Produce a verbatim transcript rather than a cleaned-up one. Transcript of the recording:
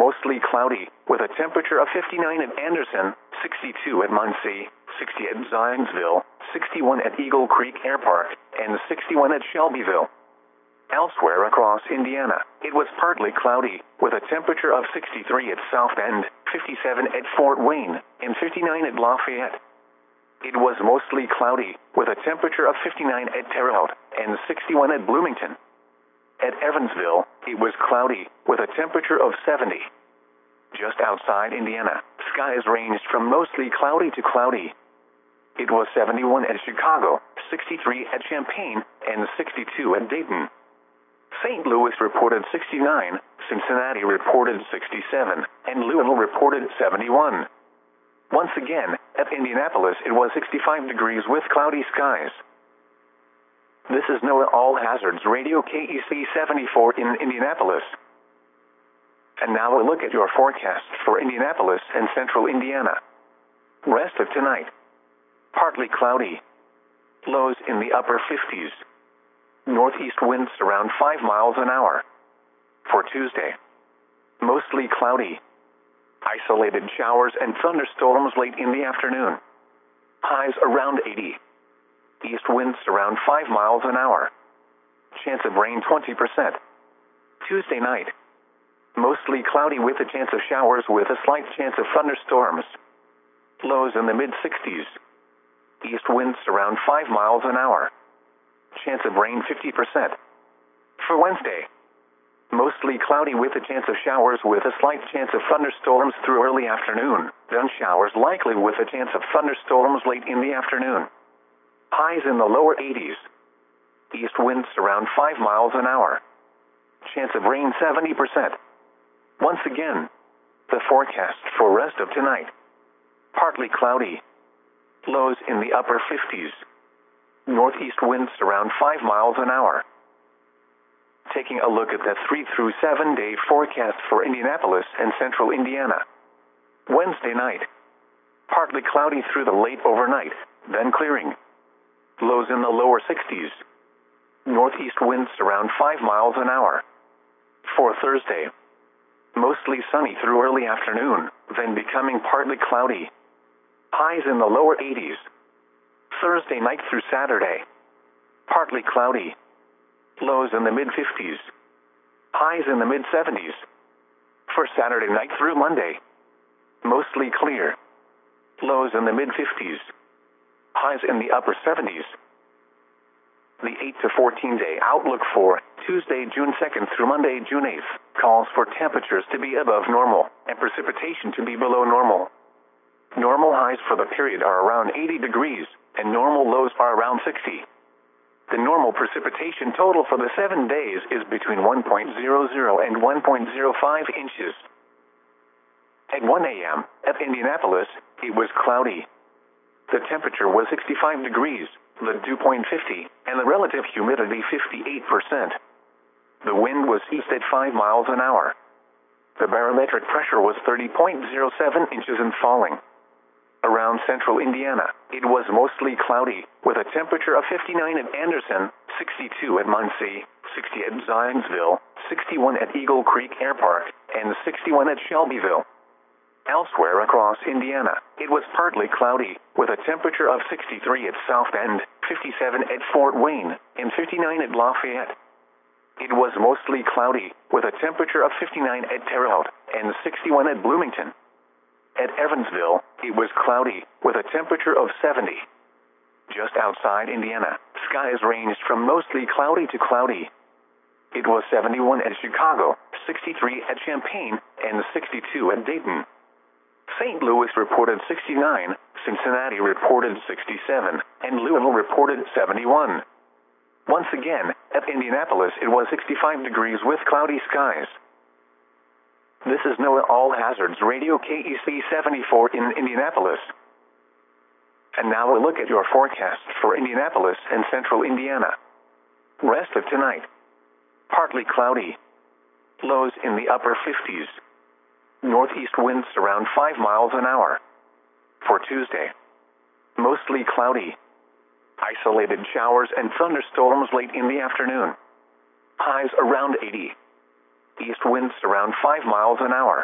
mostly cloudy, with a temperature of fifty-nine at Anderson, sixty-two at Muncie, sixty at Zionsville, sixty-one at Eagle Creek Air Park, and sixty-one at Shelbyville. Elsewhere across Indiana, it was partly cloudy, with a temperature of sixty-three at South Bend, fifty-seven at Fort Wayne, and fifty-nine at Lafayette. It was mostly cloudy, with a temperature of fifty-nine at Terre Haute, and sixty-one at Bloomington. At Evansville, it was cloudy, with a temperature of seventy. Just outside Indiana, skies ranged from mostly cloudy to cloudy. It was seventy-one at Chicago, sixty-three at Champaign, and sixty-two at Dayton. Saint Louis reported sixty-nine, Cincinnati reported sixty-seven, and Louisville reported seventy-one. Once again, at Indianapolis it was sixty-five degrees with cloudy skies. This is NOAA All Hazards Radio K E C seventy-four in Indianapolis. And now a look at your forecast for Indianapolis and central Indiana. Rest of tonight. Partly cloudy. Lows in the upper fifties. Northeast winds around five miles an hour. For Tuesday, mostly cloudy. Isolated showers and thunderstorms late in the afternoon. Highs around eighty. East winds around five miles an hour. Chance of rain twenty percent. Tuesday night, mostly cloudy with a chance of showers with a slight chance of thunderstorms. Lows in the mid-sixties. East winds around five miles an hour. Chance of rain fifty percent. For Wednesday, mostly cloudy with a chance of showers with a slight chance of thunderstorms through early afternoon, then showers likely with a chance of thunderstorms late in the afternoon. Highs in the lower eighties. East winds around five miles an hour. Chance of rain seventy percent. Once again, the forecast for rest of tonight. Partly cloudy. Lows in the upper fifties. Northeast winds around five miles an hour. Taking a look at the three through seven day forecast for Indianapolis and central Indiana. Wednesday night, partly cloudy through the late overnight, then clearing. Lows in the lower sixties. Northeast winds around five miles an hour. For Thursday, mostly sunny through early afternoon, then becoming partly cloudy. Highs in the lower eighties. Thursday night through Saturday, partly cloudy. Lows in the mid-fifties. Highs in the mid-seventies. For Saturday night through Monday, mostly clear. Lows in the mid-fifties. Highs in the upper seventies. The eight to fourteen day outlook for Tuesday, June second through Monday, June eighth, calls for temperatures to be above normal and precipitation to be below normal. Normal highs for the period are around eighty degrees, and normal lows are around sixty. The normal precipitation total for the seven days is between one point zero zero and one point zero five inches. At one a m at Indianapolis, it was cloudy. The temperature was sixty-five degrees, the dew point fifty, and the relative humidity fifty-eight percent. The wind was east at five miles an hour. The barometric pressure was thirty point zero seven inches and falling. Around central Indiana, it was mostly cloudy, with a temperature of fifty-nine at Anderson, sixty-two at Muncie, sixty at Zionsville, sixty-one at Eagle Creek Air Park, and sixty-one at Shelbyville. Elsewhere across Indiana, it was partly cloudy, with a temperature of sixty-three at South Bend, fifty-seven at Fort Wayne, and fifty-nine at Lafayette. It was mostly cloudy, with a temperature of fifty-nine at Terre Haute, and sixty-one at Bloomington. At Evansville, it was cloudy, with a temperature of seventy. Just outside Indiana, skies ranged from mostly cloudy to cloudy. It was seventy-one at Chicago, sixty-three at Champaign, and sixty-two at Dayton. Saint Louis reported sixty-nine, Cincinnati reported sixty-seven, and Louisville reported seventy-one. Once again, at Indianapolis it was sixty-five degrees with cloudy skies. This is NOAA All Hazards Radio K E C seventy-four in Indianapolis. And now a look at your forecast for Indianapolis and central Indiana. Rest of tonight. Partly cloudy. Lows in the upper fifties. Northeast winds around five miles an hour. For Tuesday, mostly cloudy. Isolated showers and thunderstorms late in the afternoon. Highs around eighty. East winds around five miles an hour.